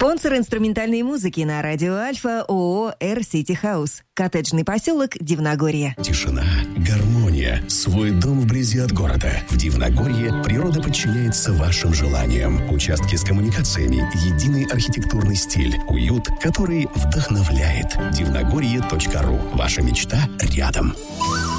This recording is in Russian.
Спонсор инструментальной музыки на радио Альфа ООО «Эр Сити Хаус». Коттеджный поселок Дивногорье. Тишина, гармония, свой дом вблизи от города. В Дивногорье природа подчиняется вашим желаниям. Участки с коммуникациями, единый архитектурный стиль, уют, который вдохновляет. Дивногорье.ру. Ваша мечта рядом.